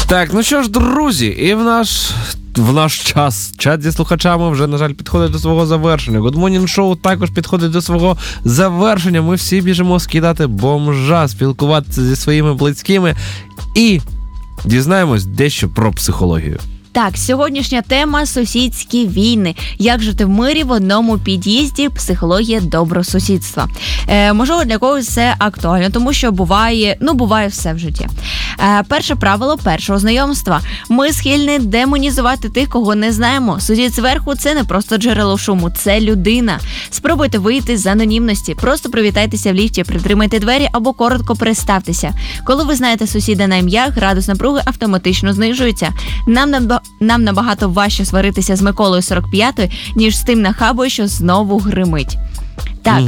Так, ну що ж, друзі, і в наш час чат зі слухачами вже, на жаль, підходить до свого завершення. Good Morning Show також підходить до свого завершення. Ми всі біжимо скидати бомжа, спілкуватися зі своїми близькими і дізнаємось дещо про психологію. Так, сьогоднішня тема – сусідські війни. Як жити в мирі в одному під'їзді, психологія добросусідства. Можливо, для когось це актуально, тому що буває все в житті. Перше правило першого знайомства. Ми схильні демонізувати тих, кого не знаємо. Сусід зверху – це не просто джерело шуму, це людина. Спробуйте вийти з анонімності. Просто привітайтеся в ліфті, притримайте двері або коротко представтеся. Коли ви знаєте сусіда на ім'я, градус напруги автоматично знижується. Нам набагато важче сваритися з Миколою 45-ї, ніж з тим нахабою, що знову гримить. Так.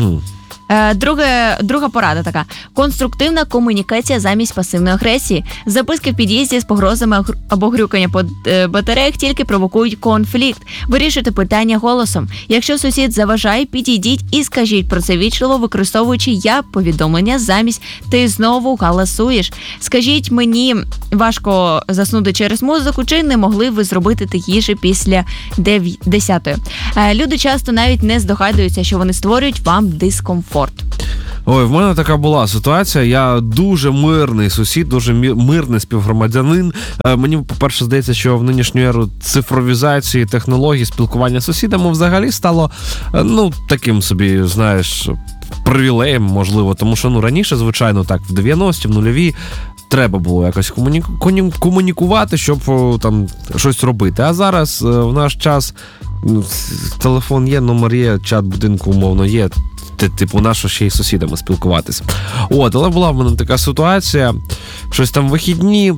Друга порада така. Конструктивна комунікація замість пасивної агресії. Записки в під'їзді з погрозами або грюкання по батареях тільки провокують конфлікт. Вирішуйте питання голосом. Якщо сусід заважає, підійдіть і скажіть про це вічливо, використовуючи «я-повідомлення» замість «ти знову галасуєш». Скажіть, мені важко заснути через музику, чи не могли ви зробити тихіше після 10-ї? Люди часто навіть не здогадуються, що вони створюють вам дискомфорт. Ой, в мене така була ситуація. Я дуже мирний сусід, дуже мирний співгромадянин. Мені, по-перше, здається, що в нинішню еру цифровізації, технологій, спілкування з сусідами взагалі стало, таким собі, знаєш, привілеєм, можливо. Тому що, раніше, звичайно, так, в 90-ті, в нульові, треба було якось комунікувати, щоб там щось робити. А зараз, в наш час, телефон є, номер є, чат будинку, умовно, є. Типу, нащо ще й з сусідами спілкуватися. Але була в мене така ситуація, щось там вихідні,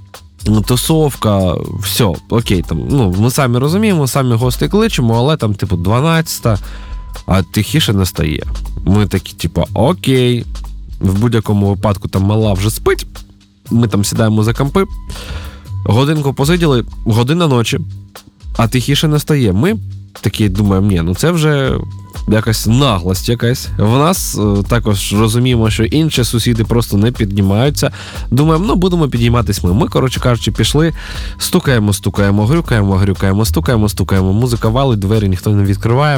тусовка, все, окей, там, ми самі розуміємо, самі гостей кличемо, але там, 12-та, а тихіше не стає. Ми такі, окей, в будь-якому випадку там мала вже спить, ми там сідаємо за компи, годинку посиділи, година ночі, а тихіше не стає. Ми такі думаємо, це вже якась наглость якась. В нас також розуміємо, що інші сусіди просто не піднімаються. Думаємо, будемо підійматись ми. Ми, коротше кажучи, пішли, стукаємо, грюкаємо, стукаємо, музика валить, двері ніхто не відкриває.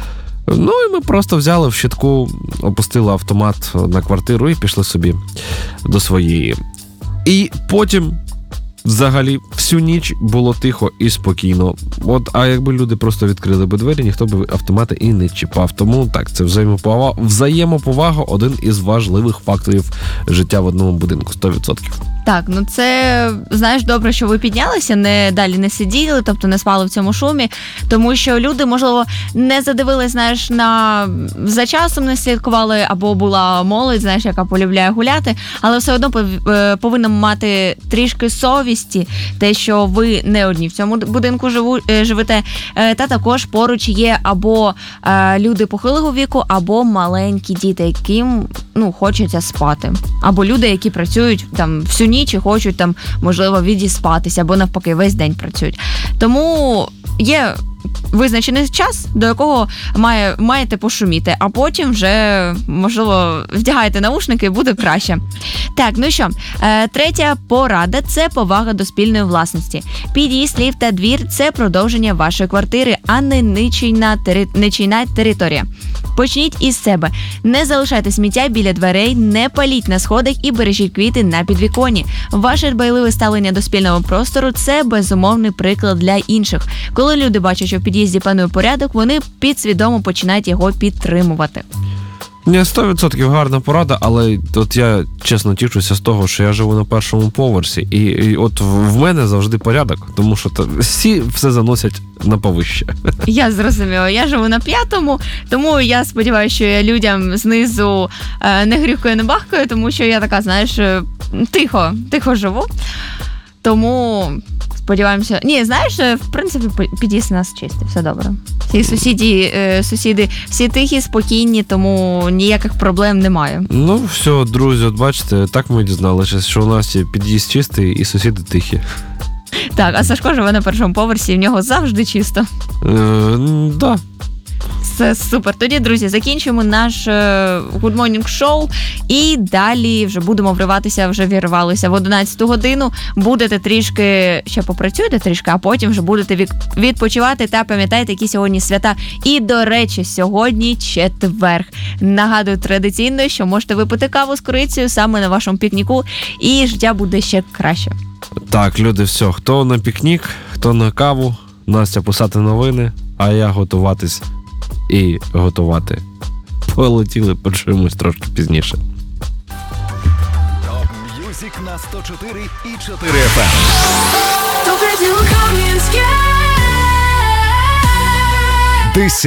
І ми просто взяли в щитку, опустили автомат на квартиру і пішли собі до своєї. І потім взагалі всю ніч було тихо і спокійно. А якби люди просто відкрили би двері, ніхто б автомати і не чіпав. Тому так, це взаємоповага – один із важливих факторів життя в одному будинку, 100%. Так, це, знаєш, добре, що ви піднялися, далі не сиділи, тобто не спали в цьому шумі, тому що люди, можливо, не задивились, знаєш, за часом не слідкували, або була молодь, знаєш, яка полюбляє гуляти, але все одно повинна мати трішки совісті, те, що ви не одні в цьому будинку живете, та також поруч є або люди похилого віку, або маленькі діти, яким, хочеться спати, або люди, які працюють там всю ніч і хочуть там, можливо, відіспатися, або навпаки весь день працюють. Тому є визначений час, до якого маєте пошуміти, а потім вже, можливо, вдягаєте наушники і буде краще. Так, третя порада – це повага до спільної власності. Під'їзд, ліфт та двір – це продовження вашої квартири, а не нічийна територія. Почніть із себе. Не залишайте сміття біля дверей, не паліть на сходах і бережіть квіти на підвіконні. Ваше дбайливе ставлення до спільного простору – це безумовний приклад для інших. Коли люди бачать, що в під'їзді панує порядок, вони підсвідомо починають його підтримувати. 100% гарна порада, але я чесно тішуся з того, що я живу на першому поверсі, і в мене завжди порядок, тому що всі все заносять на повище. Я зрозуміла, я живу на 5-му, тому я сподіваюся, що я людям знизу не грюкаю, не бахкаю, тому що я така, знаєш, тихо живу, тому... Сподіваємося. Ні, знаєш, в принципі, під'їзд у нас чистий, все добре. Всі сусіди, всі тихі, спокійні, тому ніяких проблем немає. Все, друзі, бачите, так ми дізналися, що у нас є під'їзд чистий і сусіди тихі. Так, а Сашко живе на першому поверсі, і в нього завжди чисто. Да. Все супер. Тоді, друзі, закінчуємо наш Good Morning Show і далі вже будемо вриватися, вже вірвалися в 11 годину. Будете трішки, ще попрацюєте трішки, а потім вже будете відпочивати та пам'ятайте, які сьогодні свята. І, до речі, сьогодні четверг. Нагадую традиційно, що можете випити каву з корицею саме на вашому пікніку і життя буде ще краще. Так, люди, все, хто на пікнік, хто на каву, Настя писати новини, а я готуватись і готувати. Полетіли, почуємось трошки пізніше. Топ М'юзик на 104,4 FM.